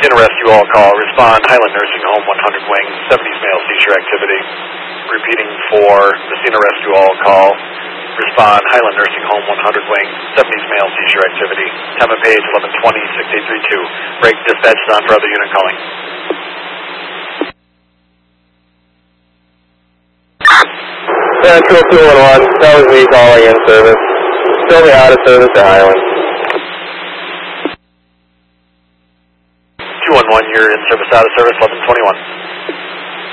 Cena Rescue All call. Respond, Highland Nursing Home, 100 Wing, 70s male seizure activity. Repeating for the Cena Rescue All call. Respond, Highland Nursing Home, 100 Wing, 70s male seizure activity. Time of page 1120-6832. Break dispatch is on for other unit calling. Central 211, that was me calling in service. Show me out of service to Highland. 211, you're in service, out of service, 1121.